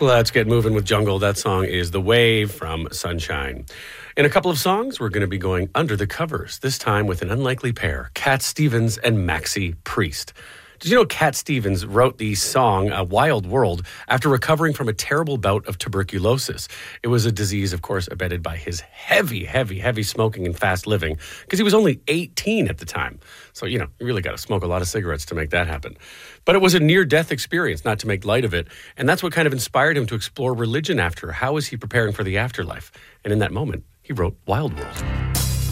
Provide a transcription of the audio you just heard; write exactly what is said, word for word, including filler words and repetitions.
Let's get moving with Jungle. That song is The Wave from Sunshine. In a couple of songs, we're going to be going under the covers, this time with an unlikely pair, Cat Stevens and Maxi Priest. Did you know Cat Stevens wrote the song A Wild World after recovering from a terrible bout of tuberculosis? It was a disease, of course, abetted by his heavy, heavy, heavy smoking and fast living because he was only eighteen at the time. So, you know, you really got to smoke a lot of cigarettes to make that happen. But it was a near-death experience, not to make light of it. And that's what kind of inspired him to explore religion after. How was he preparing for the afterlife? And in that moment, he wrote Wild World.